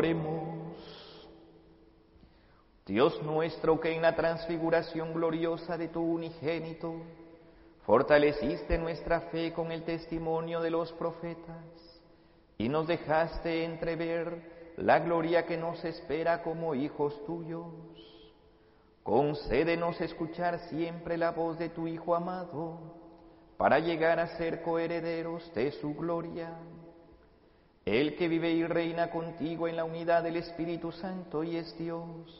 Oremos. Dios nuestro, que en la transfiguración gloriosa de tu unigénito fortaleciste nuestra fe con el testimonio de los profetas y nos dejaste entrever la gloria que nos espera como hijos tuyos, concédenos escuchar siempre la voz de tu Hijo amado, para llegar a ser coherederos de su gloria. Él que vive y reina contigo en la unidad del Espíritu Santo y es Dios,